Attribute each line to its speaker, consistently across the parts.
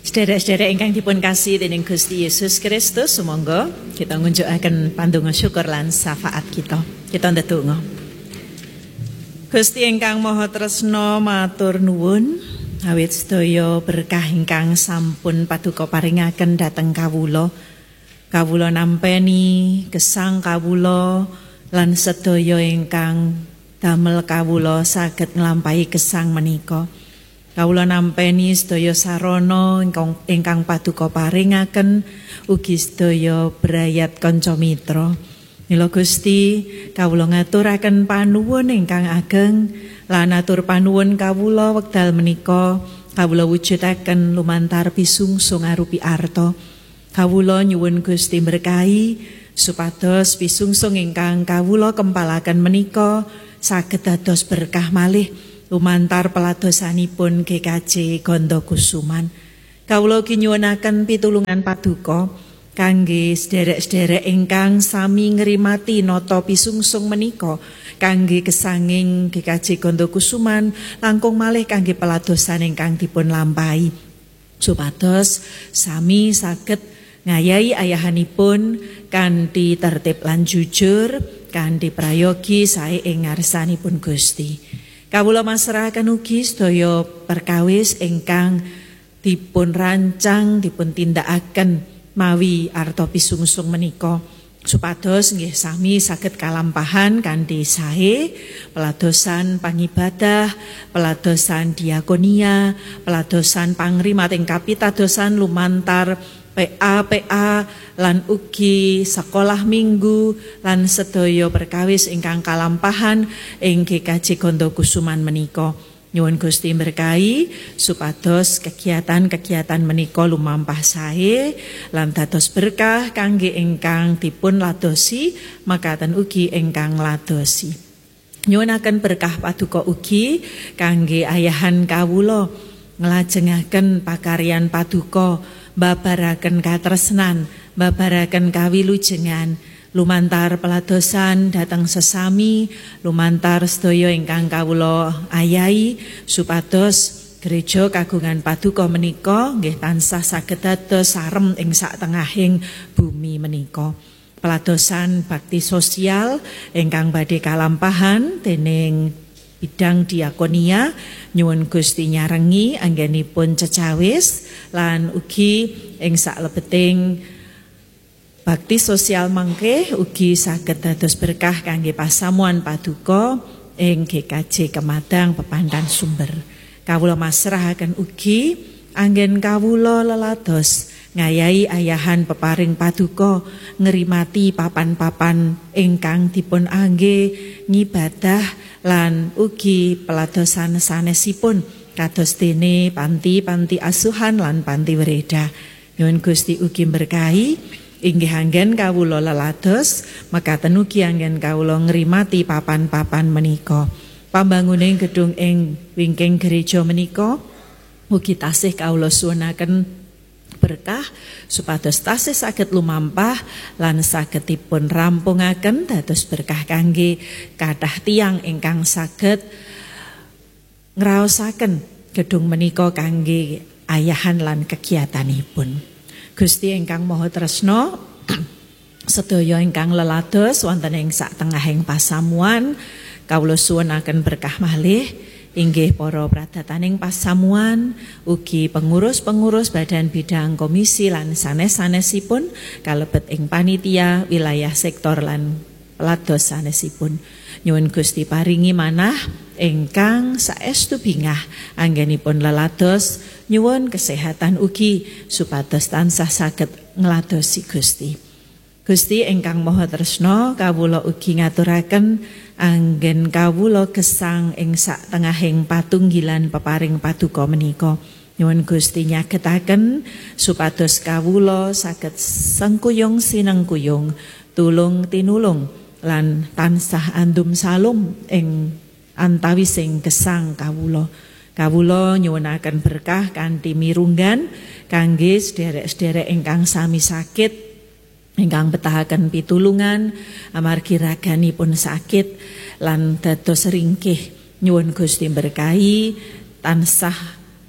Speaker 1: Sederek-sederek ingkang dipun kasih dening Gusti Yesus Kristus, sumangga kita ngunjukaken pandonga syukur lan syafaat kita. Kita ndedonga. Gusti ingkang Maha Tresna, matur nuwun awit sedaya berkah ingkang sampun paduka paringaken dhateng kawula. Kawula nampeni gesang kawula lan sedaya ingkang damel kawula saged nglampahi gesang menika. Kawula nampeni sedaya sarana ingkang paduka paringaken ugi sedaya brayat kanca mitra. Mila Gusti, kawula ngaturaken panuwun ingkang ageng lan atur panuwun kawula wekdal menika kawula wujudaken lumantar pisungsung arupi arta. Kawula nyuwun Gusti berkahi supados pisungsung ingkang kawula kempalaken menika saged dados berkah malih lumantar peladosanipun GKJ Gondokusuman. Kawula ugi nyuwunaken pitulungan paduka kangge sederek-sederek ingkang sami ngrimati nata pisungsung menika kangge gesanging GKJ Gondokusuman langkung malih kangge peladosan ingkang dipun lampahi supados sami saged ngayahi ayahanipun kanthi tertib lan jujur kanthi prayogi sae ing ngarsanipun Gusti. Kawula masrahaken ugi sedaya perkawis ingkang dipun rancang dipun tindakaken mawi arta pisungsung menika supados nggih sami saged kalampahan kanthi sae peladosan pangibadah, peladosan diakonia, peladosan pangrimating kapitadosan lumantar PA lan ugi sekolah minggu lan sedaya perkawis ingkang kalampahan ing GKJ Gondokusuman menika. Nyuwun Gusti berkahi supados kegiatan-kegiatan menika lumampah sae lan dados berkah kangge ingkang dipun ladosi makaten ugi ingkang ladosi. Nyuwunaken berkah paduka ugi kangge ayahan kawula nglajengaken pakaryan paduka babaraken katresnan, babaraken kawilujengan, lumantar peladosan dhateng sesami, lumantar sedaya ingkang kawula ayahi supados gereja kagungan paduka menika nggih tansah saged dados sarem ing satengahing bumi menika. Peladosan bakti sosial ingkang badhe kalampahan dening bidang diakonia nyuwun Gusti nyarengi anggenipun cecawis lan ugi ing saklebeting bakti sosial mangke ugi saged dados berkah kangge pasamuan paduka ing GKJ Kemadang Pepandan Sumber. Kawula masrahaken ugi anggen kawula lelados ngayahi ayahan peparing paduka ngrimati papan-papan ingkang dipun angge ngibadah lan ugi peladosan sanesipun kados dene panti-panti asuhan lan panti wereda. Nyuwun Gusti ugi berkahi inggih anggen kawula lelados mekaten ugi anggen kawula ngrimati papan-papan menika. Pambanguning gedung ing wingking gereja menika ugi tasih kawula suwunaken berkah supados tasih saged lumampah lan saged dipun rampungaken dados berkah kangge kathah tiyang ingkang saged ngraosaken gedung menika kangge ayahan lan kegiatanipun. Gusti ingkang Maha Tresna sedaya ingkang lelados wonten ing satengahing pasamuan kawula suwunaken berkah malih inggih para pradataning pasamuan ugi pengurus-pengurus badan bidang komisi lan sanes-sanesipun kalebet ing panitia wilayah sektor lan pelados sanesipun. Nyuwun Gusti paringi manah ingkang saestu bingah anggenipun lelados nyuwun kesehatan ugi supados tansah saged ngladosi Gusti. Gusti ingkang Maha Tresna kawula ugi ngaturaken anggen kawula gesang ing satengahing patunggilan peparing paduka menika. Nyuwun Gusti nyagetaken supados kawula saged sengkuyung sinengkuyung, tulung tinulung lan tansah andum salum ing antawising gesang kawula. Kawula nyuwunaken berkah kanthi mirunggan kangge sederek-sederek ingkang sami sakit ingkang betahaken pitulungan amargi raganipun sakit lan dados ringkih. Nyuwun Gusti berkahi tansah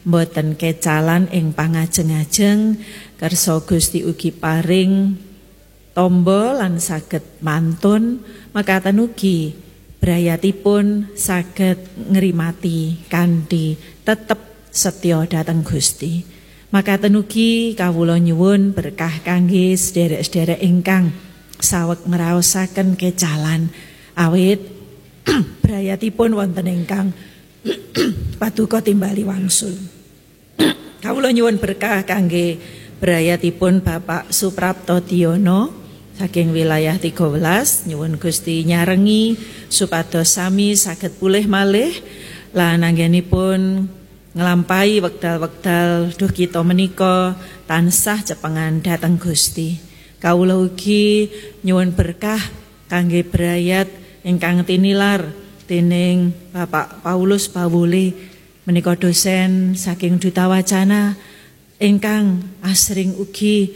Speaker 1: mboten kecalan ing pangajeng-ajeng, kersa Gusti ugi paring tombo lan saged mantun, makaten ugi brayatipun saged ngrimati kanthi tetep setya dhateng Gusti. Makaten ugi kawula nyuwun berkah kangge sederek-sederek ingkang saweg ngraosaken kecalan, awit brayatipun wonten ingkang paduka timbali wangsul. Kawula nyuwun berkah kangge brayatipun Bapak Suprapto Diono saking wilayah 13, nyuwun Gusti nyarengi supados sami saged pulih malih lan anggenipun nglampahi wekdal-wekdal duh kita menika tansah cepengan dhateng Gusti. Kawula ugi nyuwun berkah kangge brayat ingkang tinilar dening Bapak Paulus Pawuli menika dosen saking Duta Wacana ingkang asring ugi